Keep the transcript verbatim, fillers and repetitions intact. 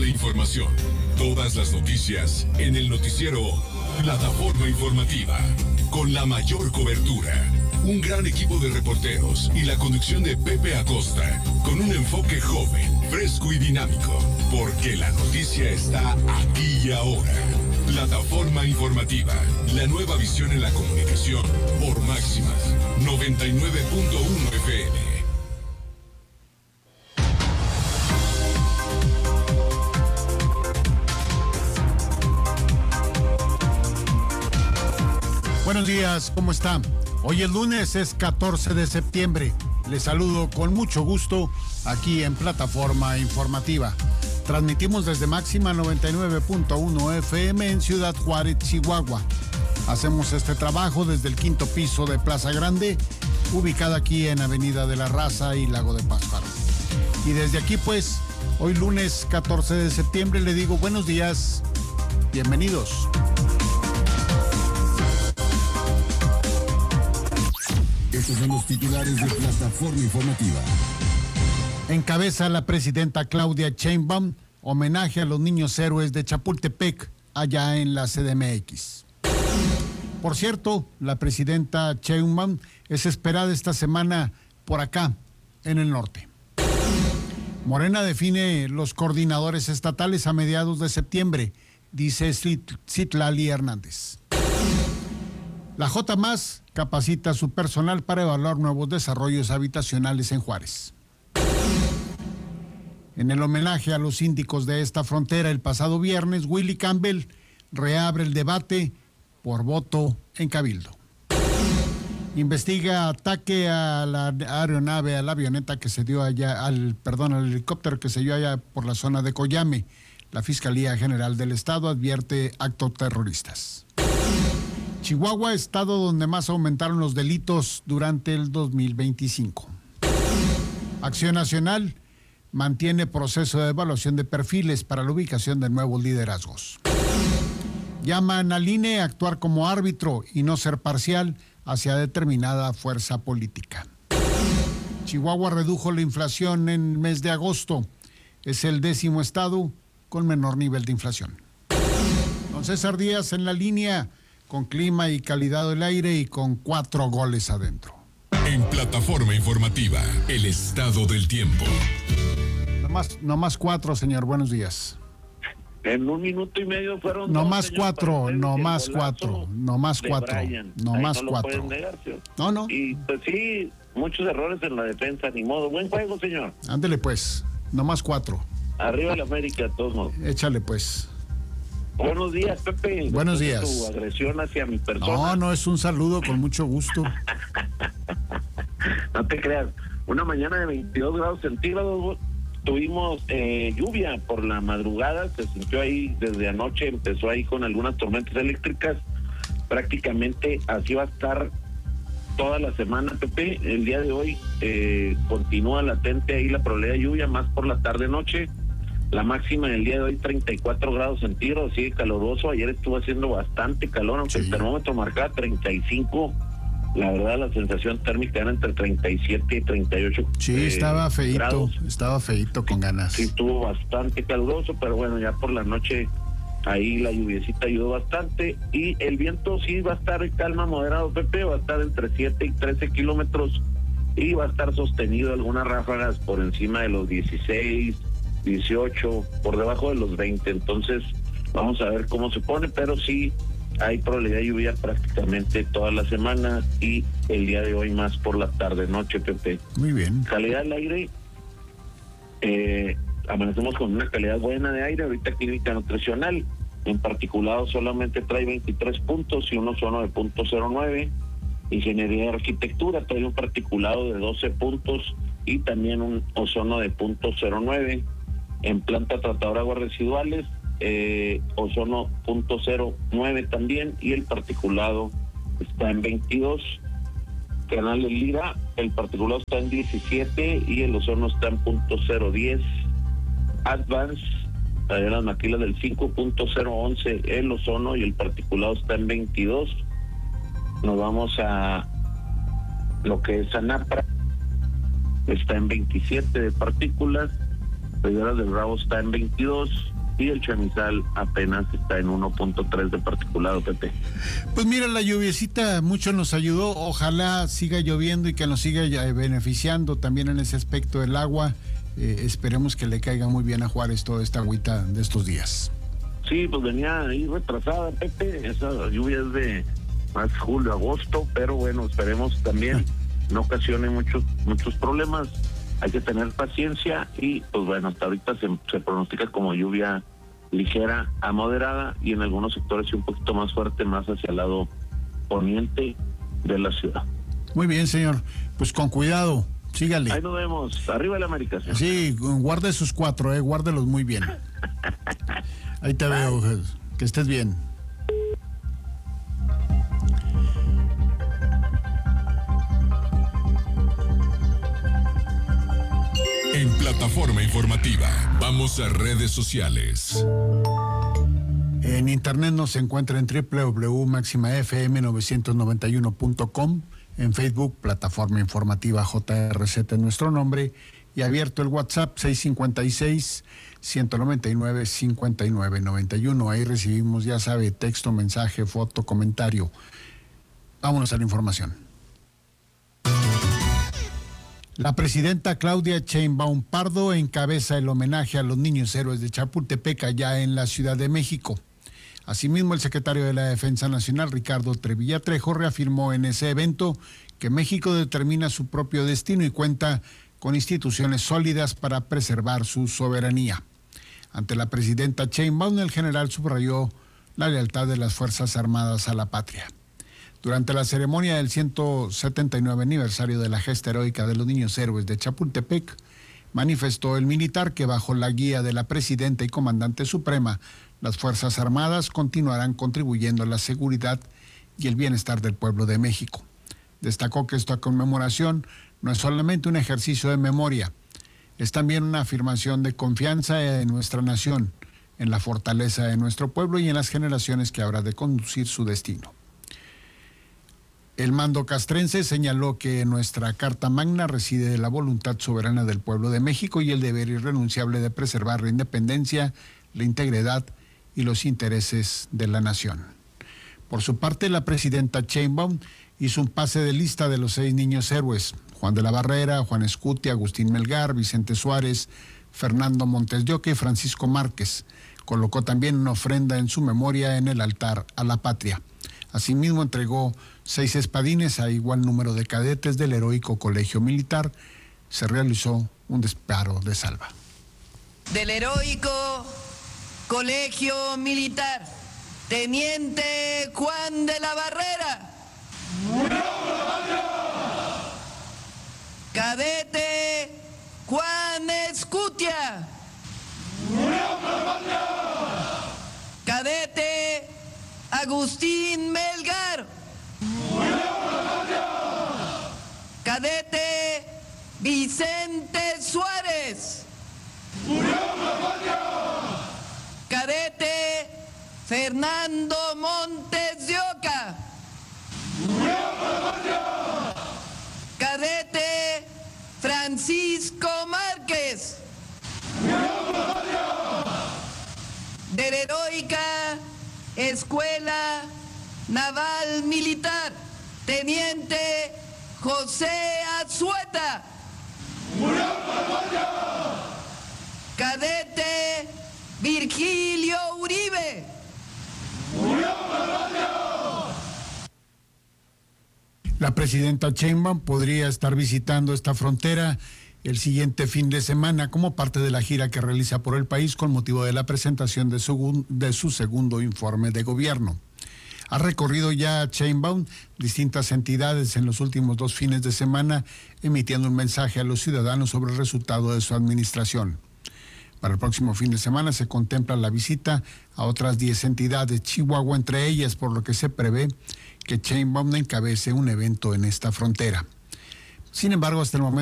la información. Todas las noticias en el noticiero Plataforma Informativa. Con la mayor cobertura. Un gran equipo de reporteros y la conducción de Pepe Acosta. Con un enfoque joven, fresco y dinámico. Porque la noticia está aquí y ahora. Plataforma Informativa. La nueva visión en la comunicación. Por Máximas noventa y nueve punto uno F M. Buenos días, ¿cómo está? Hoy es lunes, es catorce de septiembre. Les saludo con mucho gusto aquí en Plataforma Informativa. Transmitimos desde Máxima noventa y nueve punto uno F M en Ciudad Juárez, Chihuahua. Hacemos este trabajo desde el quinto piso de Plaza Grande, ubicada aquí en Avenida de la Raza y Lago de Pátzcuaro. Y desde aquí, pues, hoy lunes catorce de septiembre, le digo buenos días, bienvenidos. Estos son los titulares de Plataforma Informativa. Encabeza la presidenta Claudia Sheinbaum homenaje a los niños héroes de Chapultepec, allá en la C D M X. Por cierto, la presidenta Sheinbaum es esperada esta semana por acá, en el norte. Morena define los coordinadores estatales a mediados de septiembre, dice Citlali Hernández. La J más capacita a su personal para evaluar nuevos desarrollos habitacionales en Juárez. En el homenaje a los síndicos de esta frontera el pasado viernes, Willy Campbell reabre el debate por voto en Cabildo. Investiga ataque a la aeronave, a la avioneta que se dio allá, al, perdón, al helicóptero que se dio allá por la zona de Coyame. La Fiscalía General del Estado advierte actos terroristas. Chihuahua, estado donde más aumentaron los delitos durante el dos mil veinticinco. Acción Nacional mantiene proceso de evaluación de perfiles para la ubicación de nuevos liderazgos. Llaman al I N E a actuar como árbitro y no ser parcial hacia determinada fuerza política. Chihuahua redujo la inflación en el mes de agosto. Es el décimo estado con menor nivel de inflación. Don César Díaz en la línea, con clima y calidad del aire y con cuatro goles adentro. En Plataforma Informativa, el estado del tiempo. No más, no más cuatro, señor, buenos días. En un minuto y medio fueron No dos, más señor, cuatro, no el más golazo cuatro, no más de cuatro, Brian. no Ahí más no cuatro. Lo pueden negar, señor. No, no. Y pues sí, muchos errores en la defensa, ni modo. Buen juego, señor. Ándele pues, no más cuatro. Arriba el América, de todos modos. Échale pues. Buenos días, Pepe. Buenos Después días. de tu agresión hacia mi persona. No, no, es un saludo con mucho gusto. No te creas. Una mañana de veintidós grados centígrados, tuvimos eh, lluvia por la madrugada, se sintió ahí desde anoche, empezó ahí con algunas tormentas eléctricas. Prácticamente así va a estar toda la semana, Pepe. El día de hoy eh, continúa latente ahí la probabilidad de lluvia, más por la tarde-noche. La máxima del día de hoy, treinta y cuatro grados centígrados, sigue caluroso. Ayer estuvo haciendo bastante calor, aunque sí. El termómetro marcaba treinta y cinco. La verdad, la sensación térmica era entre treinta y siete y treinta y ocho. Sí, eh, estaba feíto, grados. estaba feíto con ganas. Sí, estuvo bastante caluroso, pero bueno, ya por la noche ahí la lluviecita ayudó bastante. Y el viento sí va a estar en calma moderado, Pepe, va a estar entre siete y trece kilómetros y va a estar sostenido algunas ráfagas por encima de los dieciséis, dieciocho, por debajo de los veinte. Entonces vamos a ver cómo se pone, pero sí hay probabilidad de lluvia prácticamente toda la semana y el día de hoy más por la tarde noche, Pepe. Muy bien. Calidad del aire, eh, amanecemos con una calidad buena de aire. Ahorita clínica nutricional en particular solamente trae veintitrés puntos y un ozono de punto cero nueve. Ingeniería de arquitectura trae un particulado de doce puntos y también un ozono de punto cero nueve. En planta tratadora de aguas residuales, eh, ozono punto cero nueve también, y el particulado está en veintidós. Canal del Lira, el particulado está en diecisiete y el ozono está en punto cero diez. Advance, allá en las maquilas del cinco punto cero once, el ozono y el particulado está en veintidós. Nos vamos a lo que es Anapra, está en veintisiete de partículas. Riberas del Bravo está en veintidós y el Chamizal apenas está en uno punto tres de particulado, Pepe. Pues mira, la lluviecita mucho nos ayudó, ojalá siga lloviendo y que nos siga beneficiando también en ese aspecto del agua. Eh, esperemos que le caiga muy bien a Juárez toda esta agüita de estos días. Sí, pues venía ahí retrasada, Pepe, esa lluvia es de más julio, agosto, pero bueno, esperemos también no ocasione muchos, muchos problemas. Hay que tener paciencia y pues bueno, hasta ahorita se, se pronostica como lluvia ligera a moderada y en algunos sectores sí un poquito más fuerte, más hacia el lado poniente de la ciudad. Muy bien, señor. Pues con cuidado, sígale. Ahí nos vemos. Arriba el América, señor. Sí, guarde sus cuatro, eh, guárdelos muy bien. Ahí te veo, que estés bien. En Plataforma Informativa, vamos a redes sociales. En internet nos encuentra en doble u doble u doble u punto máxima f m novecientos noventa y uno punto com, en Facebook, Plataforma Informativa J R Z en nuestro nombre, y abierto el WhatsApp seis cinco seis, uno nueve nueve, cinco nueve nueve uno. Ahí recibimos, ya sabe, texto, mensaje, foto, comentario. Vámonos a la información. La presidenta Claudia Sheinbaum Pardo encabeza el homenaje a los niños héroes de Chapultepec allá en la Ciudad de México. Asimismo, el secretario de la Defensa Nacional, Ricardo Trevilla Trejo, reafirmó en ese evento que México determina su propio destino y cuenta con instituciones sólidas para preservar su soberanía. Ante la presidenta Sheinbaum, el general subrayó la lealtad de las Fuerzas Armadas a la patria. Durante la ceremonia del ciento setenta y nueve aniversario de la gesta heroica de los niños héroes de Chapultepec, manifestó el militar que bajo la guía de la presidenta y comandante suprema, las Fuerzas Armadas continuarán contribuyendo a la seguridad y el bienestar del pueblo de México. Destacó que esta conmemoración no es solamente un ejercicio de memoria, es también una afirmación de confianza en nuestra nación, en la fortaleza de nuestro pueblo y en las generaciones que habrá de conducir su destino. El mando castrense señaló que en nuestra Carta Magna reside la voluntad soberana del pueblo de México y el deber irrenunciable de preservar la independencia, la integridad y los intereses de la nación. Por su parte, la presidenta Sheinbaum hizo un pase de lista de los seis niños héroes: Juan de la Barrera, Juan Escutia, Agustín Melgar, Vicente Suárez, Fernando Montes de Oca y Francisco Márquez. Colocó también una ofrenda en su memoria en el altar a la patria. Asimismo, entregó seis espadines a igual número de cadetes del heroico Colegio Militar. Se realizó un disparo de salva. Del heroico Colegio Militar, Teniente Juan de la Barrera. Cadete Juan Escutia. Cadete Agustín Melgar. Cadete Vicente Suárez. Cadete Fernando Montes de Oca. Cadete Francisco Márquez. De la heroica Escuela Naval Militar, Teniente José Azueta. Cadete Virgilio Uribe. La presidenta Sheinbaum podría estar visitando esta frontera el siguiente fin de semana como parte de la gira que realiza por el país con motivo de la presentación de su, de su segundo informe de gobierno. Ha recorrido ya Sheinbaum distintas entidades en los últimos dos fines de semana, emitiendo un mensaje a los ciudadanos sobre el resultado de su administración. Para el próximo fin de semana se contempla la visita a otras diez entidades, Chihuahua entre ellas, por lo que se prevé que Sheinbaum encabece un evento en esta frontera. Sin embargo, hasta el momento